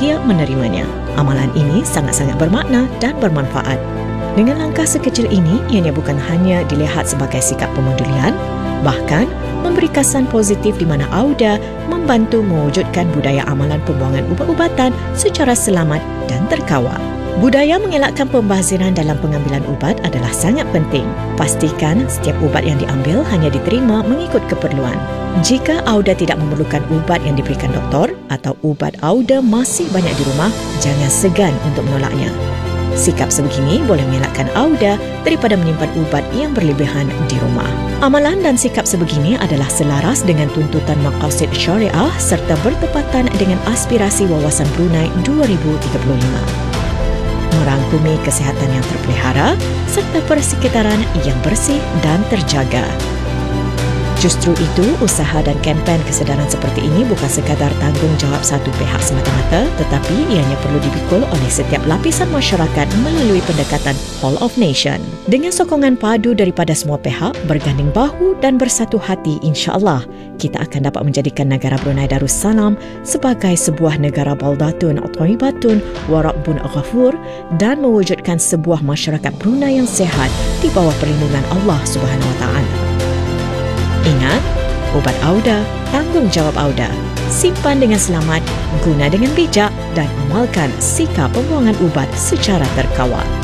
dia menerimanya. Amalan ini sangat-sangat bermakna dan bermanfaat. Dengan langkah sekecil ini, ianya bukan hanya dilihat sebagai sikap pemedulian, bahkan memberi kesan positif di mana Auda membantu mewujudkan budaya amalan pembuangan ubat-ubatan secara selamat dan terkawal. Budaya mengelakkan pembaziran dalam pengambilan ubat adalah sangat penting. Pastikan setiap ubat yang diambil hanya diterima mengikut keperluan. Jika Auda tidak memerlukan ubat yang diberikan doktor atau ubat Auda masih banyak di rumah, jangan segan untuk menolaknya. Sikap sebegini boleh mengelakkan Auda daripada menyimpan ubat yang berlebihan di rumah. Amalan dan sikap sebegini adalah selaras dengan tuntutan maqasid syariah serta bertepatan dengan aspirasi Wawasan Brunei 2035. Merangkumi kesihatan yang terpelihara serta persekitaran yang bersih dan terjaga. Justru itu, usaha dan kempen kesedaran seperti ini bukan sekadar tanggungjawab satu pihak semata-mata, tetapi ianya perlu dipikul oleh setiap lapisan masyarakat melalui pendekatan Whole of Nation. Dengan sokongan padu daripada semua pihak, berganding bahu dan bersatu hati, insya-Allah, kita akan dapat menjadikan negara Brunei Darussalam sebagai sebuah negara baldatun thayyibatun wa rabbun ghafur dan mewujudkan sebuah masyarakat Brunei yang sihat di bawah perlindungan Allah Subhanahu Wa Taala. Ingat, ubat Auda, tanggungjawab Auda. Simpan dengan selamat, guna dengan bijak dan amalkan sikap pembuangan ubat secara terkawal.